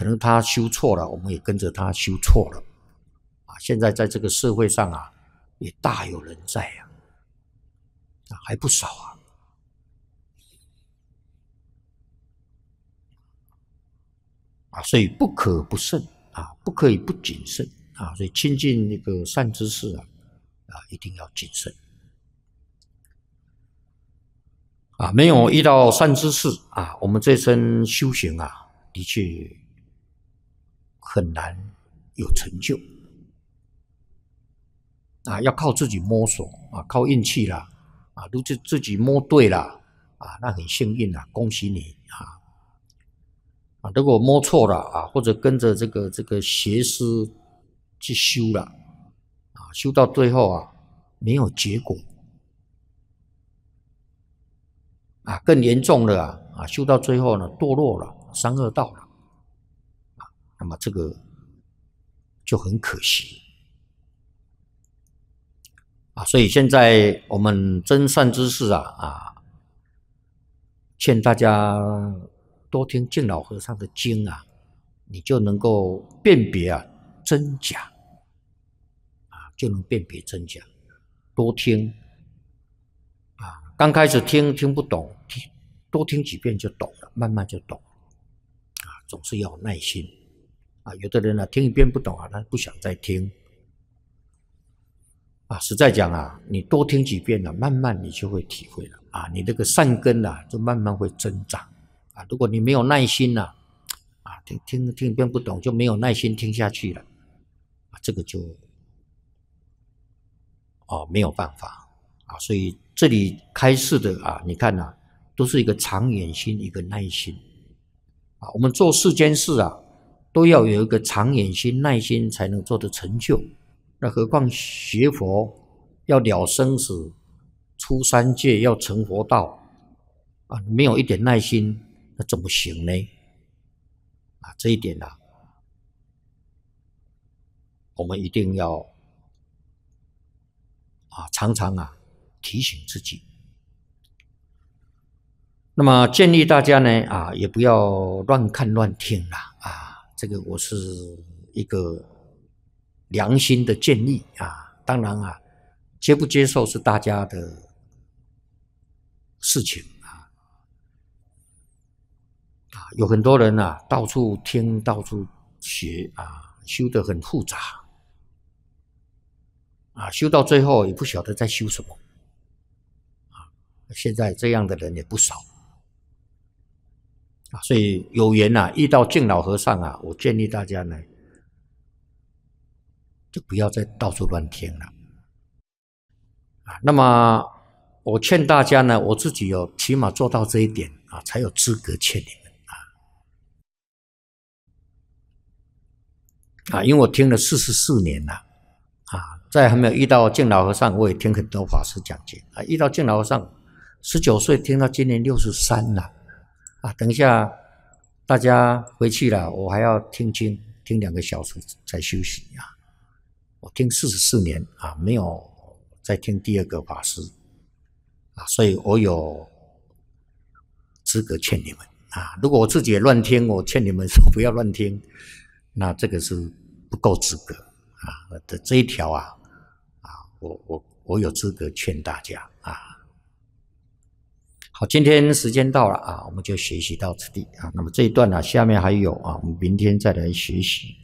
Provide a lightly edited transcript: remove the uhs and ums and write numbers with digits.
可能他修错了，我们也跟着他修错了啊。现在在这个社会上啊，也大有人在啊，还不少所以不可不慎不可以不谨慎所以亲近那个善知识一定要谨慎没有遇到善知识我们这身修行的确很难有成就要靠自己摸索靠运气啦如果自己摸对了那很幸运恭喜你如果摸错了或者跟着这个邪师去修了修到最后没有结果更严重了修到最后呢堕落了三恶道了那么这个就很可惜所以现在我们真善知识劝大家多听敬老和尚的经你就能够辨别真假就能辨别真假多听刚开始听不懂多听几遍就懂了慢慢就懂总是要有耐心有的人听一遍不懂他不想再听实在讲你多听几遍慢慢你就会体会了你这个善根就慢慢会增长如果你没有耐心听一遍不懂就没有耐心听下去了这个就没有办法所以这里开示的你看都是一个长远心一个耐心我们做世间事都要有一个长远心耐心才能做得成就那何况学佛要了生死出三界要成佛道没有一点耐心那怎么行呢这一点我们一定要常常提醒自己那么建议大家呢也不要乱看乱听这个我是一个良心的建议当然接不接受是大家的事情有很多人到处听到处学修得很复杂修到最后也不晓得在修什么现在这样的人也不少所以有缘遇到敬老和尚我建议大家呢就不要再到处乱听了那么我劝大家呢我自己起码做到这一点才有资格劝你们因为我听了44年了在还没有遇到敬老和尚我也听很多法师讲解遇到敬老和尚19岁听到今年63了等一下大家回去了我还要听经听2个小时才休息我听44年没有再听第二个法师所以我有资格劝你们如果我自己也乱听我劝你们说不要乱听那这个是不够资格的这一条我有资格劝大家好，今天时间到了我们就学习到此地那么这一段下面还有我们明天再来学习